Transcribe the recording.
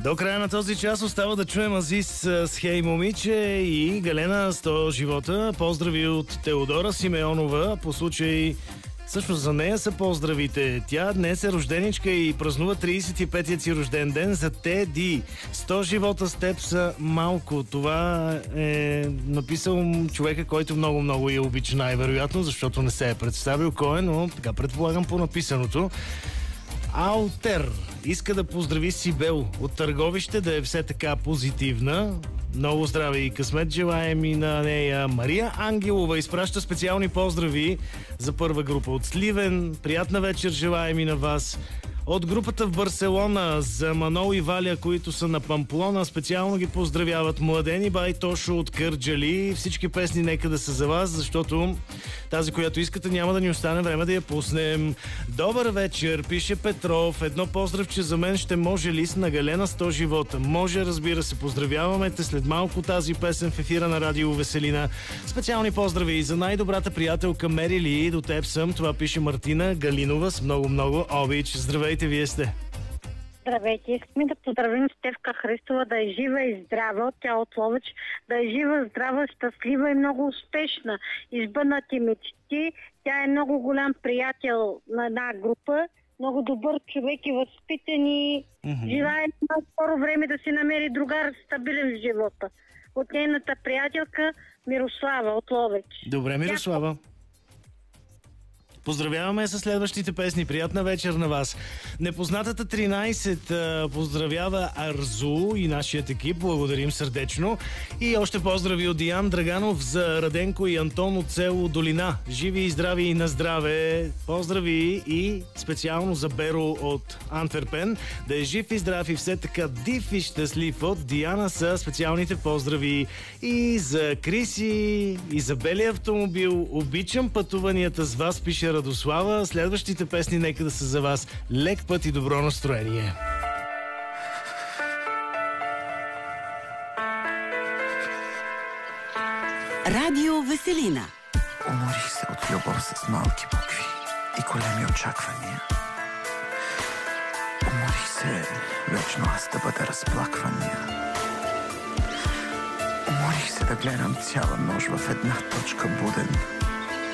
До края на този час остава да чуем Азис с Хей момиче и Галена 100 живота. Поздрави от Теодора Симеонова по случай... Всъщност за нея са поздравите. Тя днес е рожденичка и празнува 35-я си рожден ден за Теди. 100 живота с теб са малко. Това е написал човека, който много я обича най-вероятно, защото не се е представил кой е, но така предполагам по написаното. Алтер иска да поздрави Сибел от Търговище, да е все така позитивна. Много здраве и късмет желаем и на нея. Мария Ангелова изпраща специални поздрави за първа група от Сливен. Приятна вечер желаем и на вас. От групата в Барселона за Манол и Валя, които са на Памплона, специално ги поздравяват Младени бай Тошо от Кърджали. Всички песни нека да са за вас, защото тази, която искате, няма да ни остане време да я пуснем. Добър вечер, пише Петров. Едно поздравче за мен ще може ли на Галена 100 живота? Може, разбира се, поздравяваме те след малко тази песен в ефира на Радио Веселина. Специални поздрави и за най-добрата приятелка Мери Ли, до теб съм. Това пише Мартина Галинова с много обич. Здравейте, вие сте. Здравейте, искаме да поздравим Стефка Христова, да е жива и здрава, тя от Ловеч, да е жива, здрава, щастлива и много успешна. Избъднати мечти, тя е много голям приятел на една група, много добър човек и възпитан и желая на скоро време да си намери другар стабилен в живота. От нейната приятелка Мирослава от Ловеч. Добре, Мирослава. Поздравяваме с следващите песни. Приятна вечер на вас. Непознатата 13 поздравява Арзу и нашият екип. Благодарим сърдечно. И още поздрави от Диан Драганов за Раденко и Антон от село Долина. Живи и здрави и на здраве. Поздрави и специално за Беро от Антверпен. Да е жив и здрав и все така див и щастлив. От Диана са специалните поздрави. И за Криси, и за белия автомобил. Обичам пътуванията с вас, пише Радослава. Следващите песни нека да са за вас. Лек път и добро настроение. Радио Веселина. Уморих се от любов с малки букви и големи очаквания. Уморих се вечно аз да бъда разплаквания. Уморих се да гледам цяла нощ в една точка буден.